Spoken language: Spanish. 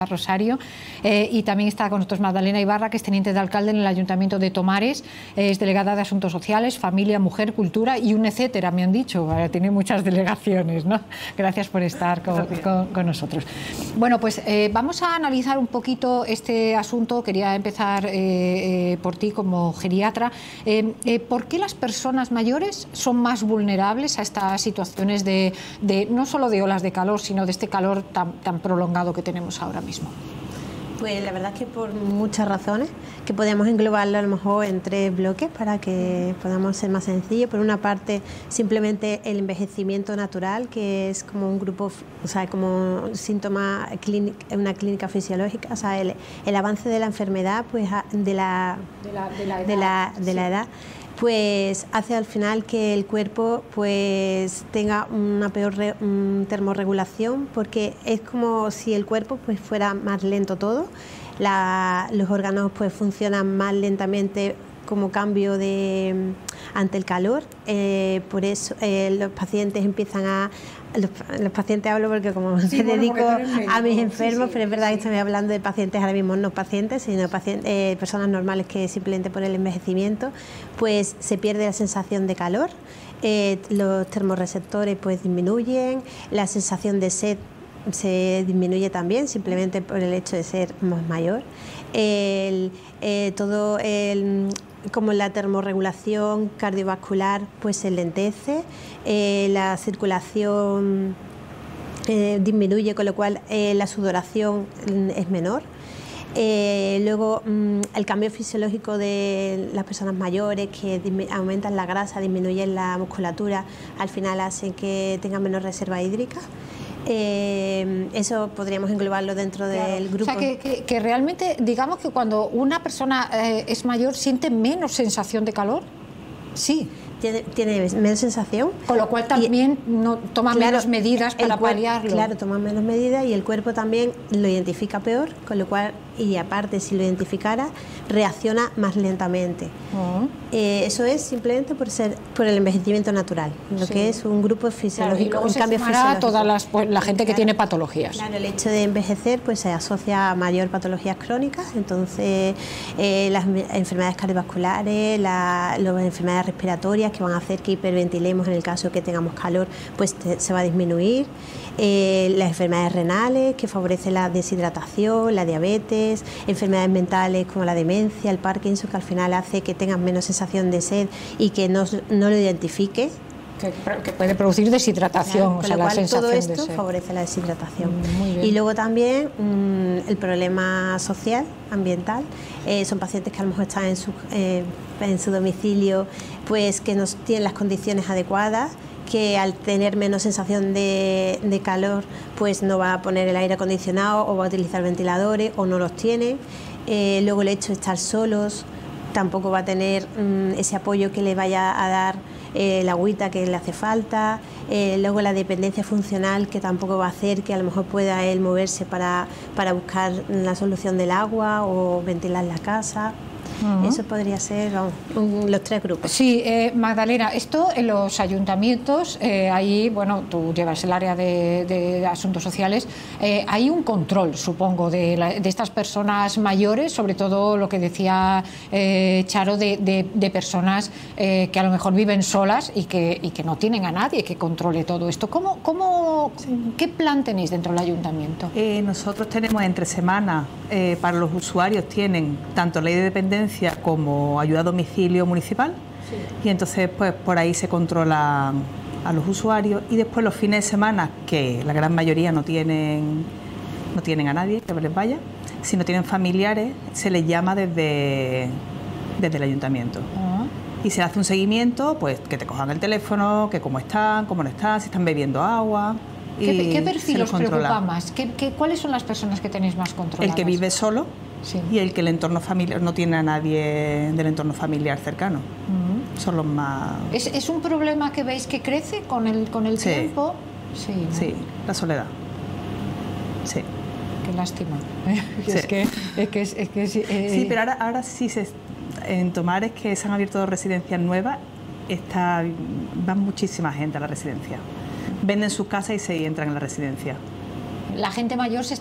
Rosario, y también está con nosotros Magdalena Ibarra, que es teniente de alcalde en el Ayuntamiento de Tomares, es delegada de Asuntos Sociales, Familia, Mujer, Cultura y un etcétera, me han dicho, tiene muchas delegaciones, ¿no? Gracias por estar con nosotros. Bueno, pues vamos a analizar un poquito este asunto. Quería empezar por ti como geriatra. ¿Por qué las personas mayores son más vulnerables a estas situaciones de no solo de olas de calor, sino de este calor tan prolongado que tenemos ahora mismo? Pues la verdad es que por muchas razones, que podemos englobarlo a lo mejor en 3 bloques para que podamos ser más sencillos. Por una parte, simplemente el envejecimiento natural, que es como un grupo, o sea, como un síntoma en una clínica fisiológica, o sea, el avance de la enfermedad, pues de la edad, pues hace al final que el cuerpo pues tenga una peor termorregulación, porque es como si el cuerpo pues fuera más lento todo, los órganos pues funcionan más lentamente como cambio ante el calor, por eso los pacientes empiezan a... Los pacientes hablo porque como me dedico a mis enfermos, pero es verdad que estoy hablando de pacientes ahora mismo, no pacientes, sino personas normales que simplemente por el envejecimiento pues se pierde la sensación de calor, los termorreceptores pues disminuyen, la sensación de sed se disminuye también simplemente por el hecho de ser más mayor, como la termorregulación cardiovascular pues se lentece, la circulación disminuye, con lo cual la sudoración es menor. Luego el cambio fisiológico de las personas mayores, que aumentan la grasa, disminuyen la musculatura, al final hacen que tengan menos reserva hídrica. Eso podríamos englobarlo dentro del grupo. O sea, que realmente, digamos que cuando una persona es mayor, ¿siente menos sensación de calor? Sí. Tiene menos sensación. Con lo cual también toma menos medidas para paliarlo. Claro, toma menos medidas y el cuerpo también lo identifica peor, con lo cual, y aparte si lo identificara, reacciona más lentamente. Eso es simplemente por el envejecimiento natural, lo que es un grupo fisiológico, un cambio fisiológico. Toda la gente que tiene patologías. Claro, el hecho de envejecer pues se asocia a mayor patologías crónicas, entonces las enfermedades cardiovasculares, las enfermedades respiratorias que van a hacer que hiperventilemos en el caso de que tengamos calor, pues se va a disminuir. Las enfermedades renales, que favorecen la deshidratación, la diabetes, enfermedades mentales como la demencia, el Parkinson, que al final hace que tengan menos sensación de sed y que no lo identifique. Que puede producir deshidratación, claro, con lo cual todo esto favorece la deshidratación. Y luego también el problema social, ambiental, son pacientes que a lo mejor están en su domicilio, pues que no tienen las condiciones adecuadas, que al tener menos sensación de calor pues no va a poner el aire acondicionado o va a utilizar ventiladores o no los tiene. Luego el hecho de estar solos tampoco va a tener ese apoyo que le vaya a dar la agüita que le hace falta. Luego la dependencia funcional, que tampoco va a hacer que a lo mejor pueda él moverse para buscar la solución del agua o ventilar la casa. Eso podría ser los 3 grupos. Sí, Magdalena, esto en los ayuntamientos, ahí, bueno, tú llevas el área de asuntos sociales, hay un control, supongo, de estas personas mayores, sobre todo lo que decía Charo, de personas que a lo mejor viven solas y que no tienen a nadie que controle todo esto. ¿Qué plan tenéis dentro del ayuntamiento? Nosotros tenemos entre semanas, para los usuarios tienen tanto ley de dependencia como ayuda a domicilio municipal, y entonces pues por ahí se controla a los usuarios, y después los fines de semana, que la gran mayoría no tienen a nadie que les vaya, si no tienen familiares se les llama desde el ayuntamiento. Y se hace un seguimiento, pues que te cojan el teléfono, que cómo están, cómo no están, si están bebiendo agua. ¿Qué perfil os preocupa más? ¿Cuáles son las personas que tenéis más controladas? El que vive solo, y el que el entorno familiar no tiene a nadie del entorno familiar cercano. Son los más... ¿Es un problema que veis que crece con el tiempo? Sí, ¿no? Sí, la soledad. Sí. Qué lástima. Sí. Sí, pero ahora sí en Tomares, que se han abierto residencias nuevas, van muchísima gente a la residencia. Venden sus casas y se entran en la residencia. La gente mayor se está